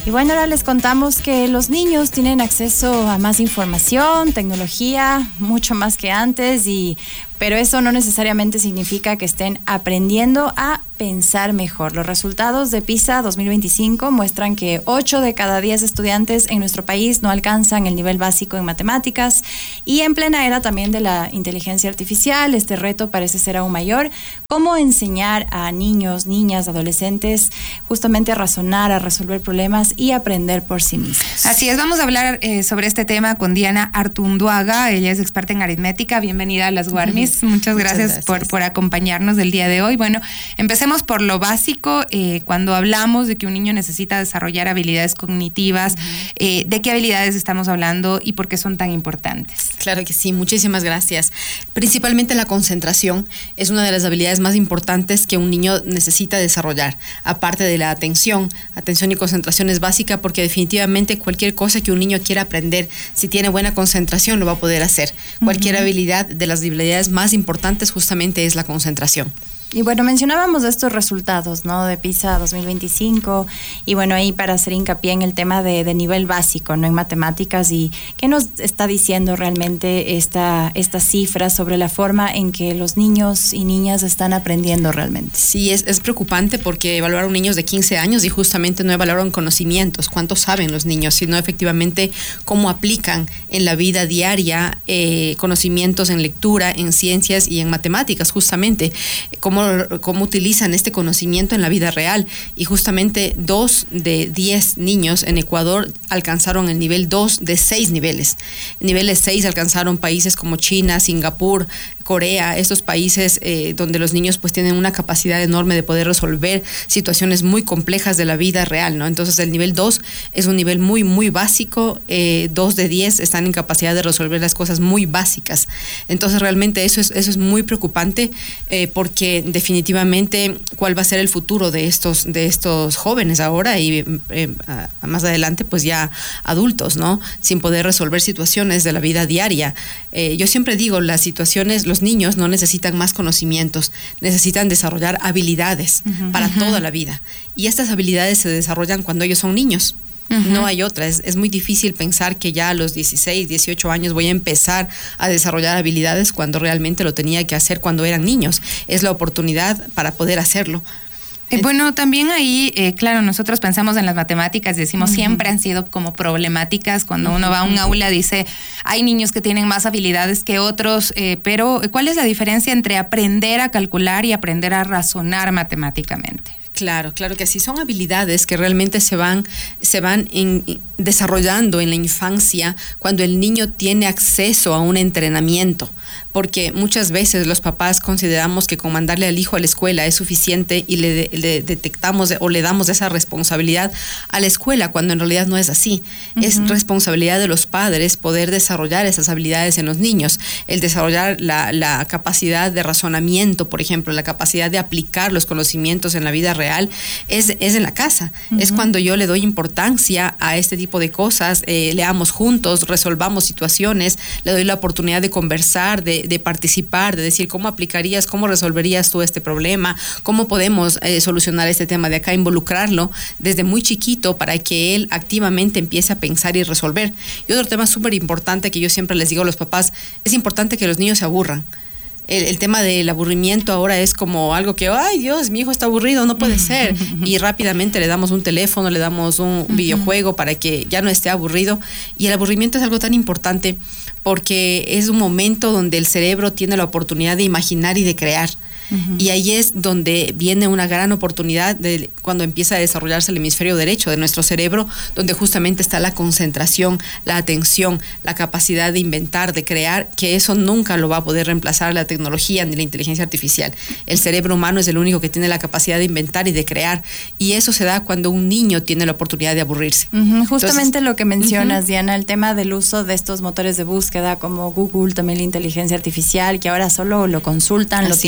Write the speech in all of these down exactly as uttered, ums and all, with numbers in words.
Y bueno, ahora les contamos que los niños tienen acceso a más información, tecnología, mucho más que antes, y pero eso no necesariamente significa que estén aprendiendo a pensar mejor. Los resultados de PISA dos mil veinticinco muestran que ocho de cada diez estudiantes en nuestro país no alcanzan el nivel básico en matemáticas, y en plena era también de la inteligencia artificial, este reto parece ser aún mayor. ¿Cómo enseñar a niños, niñas, adolescentes justamente a razonar, a resolver problemas y aprender por sí mismos? Así es, vamos a hablar eh, sobre este tema con Diana Artunduaga. Ella es experta en aritmética. Bienvenida a las Guarmis. Uh-huh. Muchas gracias, Muchas gracias. Por, por acompañarnos el día de hoy. Bueno, empecemos por lo básico. Eh, cuando hablamos de que un niño necesita desarrollar habilidades cognitivas, uh-huh. eh, ¿de qué habilidades estamos hablando y por qué son tan importantes? Claro que sí, muchísimas gracias. Principalmente la concentración es una de las habilidades más importantes que un niño necesita desarrollar, aparte de la atención. Atención y concentración es básica porque definitivamente cualquier cosa que un niño quiera aprender, si tiene buena concentración, lo va a poder hacer. Uh-huh. Cualquier habilidad, de las habilidades más importantes justamente es la concentración. Y bueno, mencionábamos estos resultados, ¿no? De PISA dos mil veinticinco, y bueno, ahí para hacer hincapié en el tema de, de nivel básico, ¿no? En matemáticas, y qué nos está diciendo realmente esta, esta cifra sobre la forma en que los niños y niñas están aprendiendo realmente. Sí, es, es preocupante porque evaluaron niños de quince años y justamente no evaluaron conocimientos, cuánto saben los niños, sino efectivamente cómo aplican en la vida diaria eh, conocimientos en lectura, en ciencias y en matemáticas, justamente, cómo cómo utilizan este conocimiento en la vida real. Y justamente dos de diez niños en Ecuador alcanzaron el nivel dos de seis niveles. Niveles seis alcanzaron países como China, Singapur, Corea, estos países eh, donde los niños pues tienen una capacidad enorme de poder resolver situaciones muy complejas de la vida real, ¿no? Entonces el nivel dos es un nivel muy, muy básico. Eh, dos de diez están en capacidad de resolver las cosas muy básicas. Entonces realmente eso es, eso es muy preocupante eh, porque definitivamente cuál va a ser el futuro de estos, de estos jóvenes ahora y eh, más adelante pues ya adultos, ¿no? Sin poder resolver situaciones de la vida diaria. Eh, yo siempre digo, las situaciones, los niños no necesitan más conocimientos, necesitan desarrollar habilidades uh-huh. para uh-huh. toda la vida. Y estas habilidades se desarrollan cuando ellos son niños. Uh-huh. No hay otra. Es, es muy difícil pensar que ya a los dieciséis, dieciocho años voy a empezar a desarrollar habilidades cuando realmente lo tenía que hacer cuando eran niños. Es la oportunidad para poder hacerlo. Eh, bueno, también ahí, eh, claro, nosotros pensamos en las matemáticas, decimos uh-huh. siempre han sido como problemáticas. Cuando uh-huh. uno va a un aula dice, hay niños que tienen más habilidades que otros, eh, pero ¿cuál es la diferencia entre aprender a calcular y aprender a razonar matemáticamente? Claro, claro que sí. Son habilidades que realmente se van, se van en, desarrollando en la infancia cuando el niño tiene acceso a un entrenamiento. Porque muchas veces los papás consideramos que con mandarle al hijo a la escuela es suficiente y le, le detectamos o le damos esa responsabilidad a la escuela, cuando en realidad no es así. Uh-huh. Es responsabilidad de los padres poder desarrollar esas habilidades en los niños. El desarrollar la, la capacidad de razonamiento, por ejemplo, la capacidad de aplicar los conocimientos en la vida real, es, es en la casa. Uh-huh. Es cuando yo le doy importancia a este tipo de cosas, eh, leamos juntos, resolvamos situaciones, le doy la oportunidad de conversar, de, de participar, de decir cómo aplicarías, cómo resolverías tú este problema, cómo podemos eh, solucionar este tema de acá, involucrarlo desde muy chiquito para que él activamente empiece a pensar y resolver. Y otro tema súper importante que yo siempre les digo a los papás, es importante que los niños se aburran. El, el tema del aburrimiento ahora es como algo que, ay Dios, mi hijo está aburrido, no puede ser. Y rápidamente le damos un teléfono, le damos un uh-huh. videojuego para que ya no esté aburrido. Y el aburrimiento es algo tan importante porque es un momento donde el cerebro tiene la oportunidad de imaginar y de crear. Uh-huh. Y ahí es donde viene una gran oportunidad de cuando empieza a desarrollarse el hemisferio derecho de nuestro cerebro, donde justamente está la concentración, la atención, la capacidad de inventar, de crear, que eso nunca lo va a poder reemplazar la tecnología ni la inteligencia artificial. El cerebro humano es el único que tiene la capacidad de inventar y de crear, y eso se da cuando un niño tiene la oportunidad de aburrirse. Uh-huh. Justamente Entonces, lo que mencionas, uh-huh. Diana, el tema del uso de estos motores de búsqueda como Google, también la inteligencia artificial, que ahora solo lo consultan, Así lo tienen es. ahí a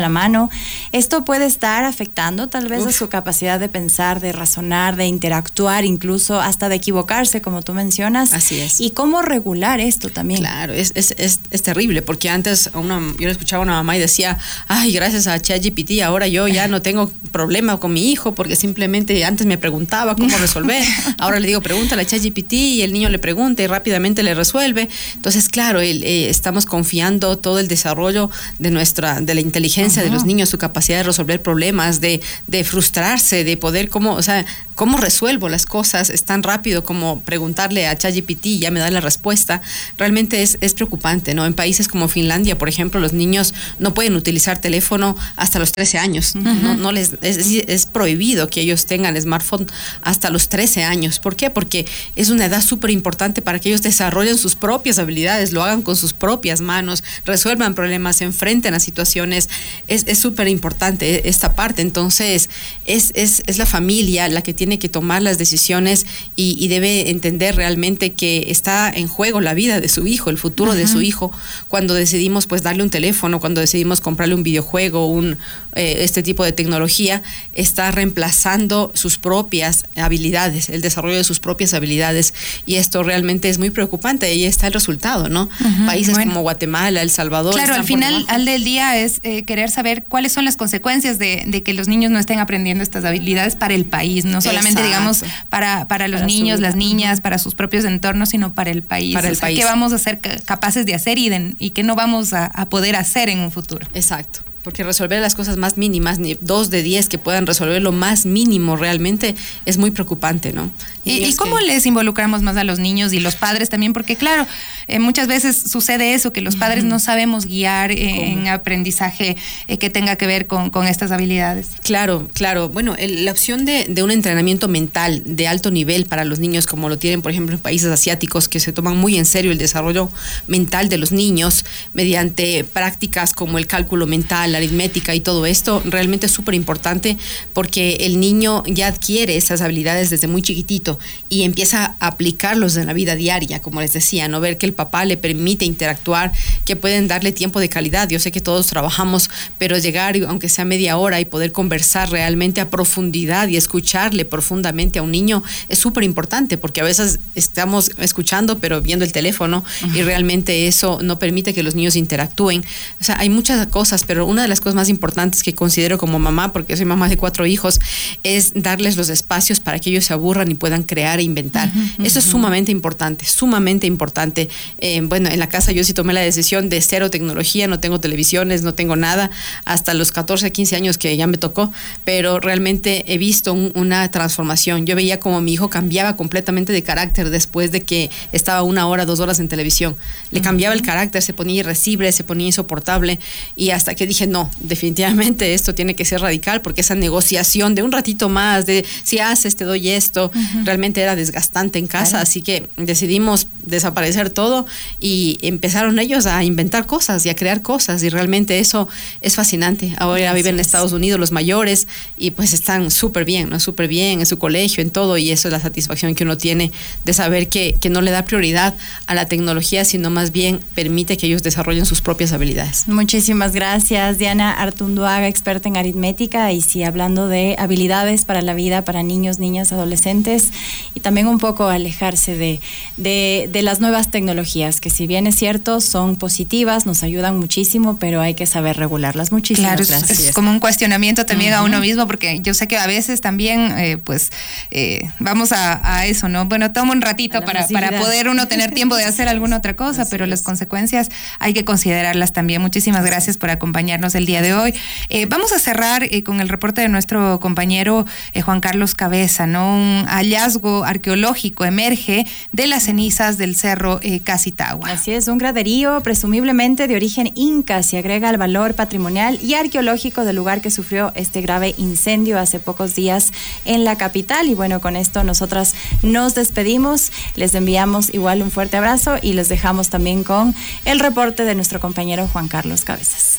la mano. Esto puede estar afectando tal vez Uf. a su capacidad de pensar, de razonar, de interactuar, incluso hasta de equivocarse, como tú mencionas. Así es. Y cómo regular esto también. Claro, es, es, es, es terrible, porque antes una, yo le escuchaba a una mamá y decía, ay, gracias a ChatGPT ahora yo ya no tengo problema con mi hijo, porque simplemente antes me preguntaba cómo resolver, ahora le digo, pregúntale a ChatGPT, y el niño le pregunta y rápidamente le resuelve. Entonces, claro, el, eh, estamos confiando todo el desarrollo de nuestra, de la inteligencia uh-huh. de los niños, su capacidad de resolver problemas, de, de frustrarse, de poder cómo, o sea, cómo resuelvo las cosas, es tan rápido como preguntarle a ChatGPT y ya me da la respuesta. Realmente es, es preocupante, ¿no? En países como Finlandia, por ejemplo, los niños no pueden utilizar teléfono hasta los trece años. Uh-huh. No, no les, es, es prohibido que ellos tengan smartphone hasta los trece años. ¿Por qué? Porque es una edad súper importante para que ellos desarrollen sus propias habilidades, lo hagan con sus propias manos, resuelvan problemas, se enfrenten a situaciones. Es súper importante esta parte. Entonces, es, es, es la familia la que tiene que tomar las decisiones y, y debe entender realmente que está en juego la vida de su hijo, el futuro uh-huh. de su hijo, cuando decidimos pues darle un teléfono, cuando decidimos comprarle un videojuego, un, eh, este tipo de tecnología, está reemplazando sus propias habilidades, el desarrollo de sus propias habilidades, y esto realmente es muy preocupante. Ahí está el resultado, ¿no? Uh-huh. Países bueno. como Guatemala, El Salvador. Claro, al final al del día es eh, querer saber cuáles son las consecuencias de, de que los niños no estén aprendiendo estas habilidades para el país, no solamente Exacto. digamos para, para los para niños, las niñas, para sus propios entornos, sino para el país. Para el o sea, país. ¿qué vamos a ser capaces de hacer y, de, y qué no vamos a, a poder hacer en un futuro? Exacto. Porque resolver las cosas más mínimas, ni dos de diez que puedan resolver lo más mínimo realmente es muy preocupante, ¿no? ¿Y, ¿Y, y cómo que... les involucramos más a los niños y los padres también? Porque claro, eh, muchas veces sucede eso, que los padres uh-huh. no sabemos guiar eh, en aprendizaje eh, que tenga que ver con, con estas habilidades. Claro, claro. Bueno, el, la opción de, de un entrenamiento mental de alto nivel para los niños, como lo tienen, por ejemplo, en países asiáticos, que se toman muy en serio el desarrollo mental de los niños mediante prácticas como el cálculo mental, la aritmética y todo esto, realmente es súper importante, porque el niño ya adquiere esas habilidades desde muy chiquitito y empieza a aplicarlos en la vida diaria, como les decía, no ver que el papá le permite interactuar, que pueden darle tiempo de calidad. Yo sé que todos trabajamos, pero llegar, aunque sea media hora, y poder conversar realmente a profundidad y escucharle profundamente a un niño es súper importante, porque a veces estamos escuchando pero viendo el teléfono uh-huh. y realmente eso no permite que los niños interactúen. O sea, hay muchas cosas, pero una de las cosas más importantes que considero como mamá, porque soy mamá de cuatro hijos, es darles los espacios para que ellos se aburran y puedan crear e inventar. Uh-huh, Eso uh-huh. es sumamente importante, sumamente importante. Eh, bueno, en la casa yo sí tomé la decisión de cero tecnología, no tengo televisiones, no tengo nada, hasta los catorce, quince años que ya me tocó, pero realmente he visto un, una transformación. Yo veía como mi hijo cambiaba completamente de carácter después de que estaba una hora, dos horas en televisión. Le uh-huh. cambiaba el carácter, se ponía irascible, se ponía insoportable, y hasta que dije, no, definitivamente esto tiene que ser radical, porque esa negociación de un ratito más, de si haces, te doy esto, uh-huh. realmente era desgastante en casa, claro. Así que decidimos desaparecer todo y empezaron ellos a inventar cosas y a crear cosas, y realmente eso es fascinante. Ahora Gracias. viven en Estados Unidos los mayores y pues están súper bien, ¿no? Súper bien en su colegio, en todo, y eso es la satisfacción que uno tiene de saber que, que no le da prioridad a la tecnología, sino más bien permite que ellos desarrollen sus propias habilidades. Muchísimas gracias, Diana Artunduaga, experta en aritmética, y sí, hablando de habilidades para la vida, para niños, niñas, adolescentes, y también un poco alejarse de, de, de las nuevas tecnologías, que si bien es cierto, son positivas, nos ayudan muchísimo, pero hay que saber regularlas. Muchísimas claro, gracias. Es, es como un cuestionamiento también uh-huh. a uno mismo, porque yo sé que a veces también, eh, pues, eh, vamos a, a eso, ¿no? Bueno, toma un ratito para, para poder uno tener tiempo de hacer alguna otra cosa, Así pero es. las consecuencias hay que considerarlas también. Muchísimas gracias por acompañarnos el día de hoy. Eh, vamos a cerrar eh, con el reporte de nuestro compañero eh, Juan Carlos Cabeza, ¿no? Un hallazgo arqueológico emerge de las cenizas del cerro eh, Casitagua. Así es, un graderío presumiblemente de origen inca se agrega al valor patrimonial y arqueológico del lugar que sufrió este grave incendio hace pocos días en la capital. Y bueno, con esto nosotras nos despedimos, les enviamos igual un fuerte abrazo y les dejamos también con el reporte de nuestro compañero Juan Carlos Cabezas.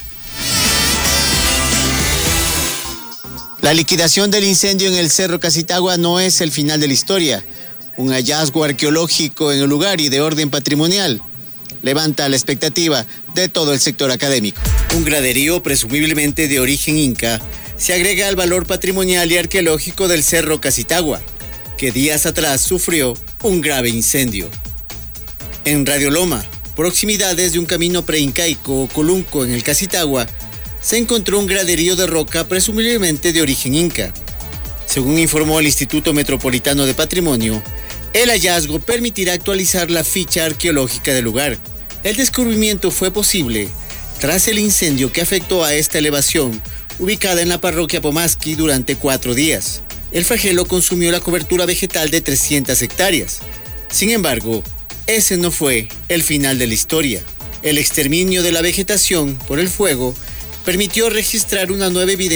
La liquidación del incendio en el Cerro Casitagua no es el final de la historia. Un hallazgo arqueológico en el lugar y de orden patrimonial. levanta la expectativa de todo el sector académico. Un graderío presumiblemente de origen inca se agrega al valor patrimonial y arqueológico del Cerro Casitagua, que días atrás sufrió un grave incendio. En Radio Loma, proximidades de un camino preincaico o colunco en el Casitagua, se encontró un graderío de roca presumiblemente de origen inca. Según informó el Instituto Metropolitano de Patrimonio, el hallazgo permitirá actualizar la ficha arqueológica del lugar. El descubrimiento fue posible tras el incendio que afectó a esta elevación, ubicada en la parroquia Pomasqui durante cuatro días. El flagelo consumió la cobertura vegetal de trescientas hectáreas. Sin embargo, ese no fue el final de la historia. El exterminio de la vegetación por el fuego permitió registrar una nueva evidencia